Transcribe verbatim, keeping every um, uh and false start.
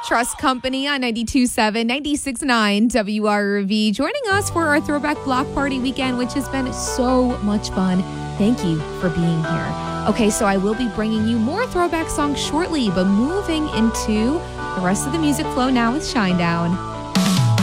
Trust Company on ninety-two point seven, ninety-six point nine W R V, joining us for our Throwback Block Party weekend, which has been so much fun. Thank you for being here. Okay, so I will be bringing you more throwback songs shortly, but moving into the rest of the music flow now with Shinedown.